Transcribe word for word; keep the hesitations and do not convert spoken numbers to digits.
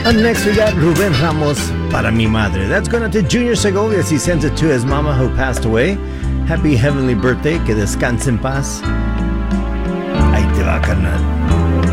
Up next, we got Ruben Ramos, Para Mi Madre. That's going to Junior Segovia as he sends it to his mama who passed away. Happy heavenly birthday, que descanse en paz. Ahí te va, carnal.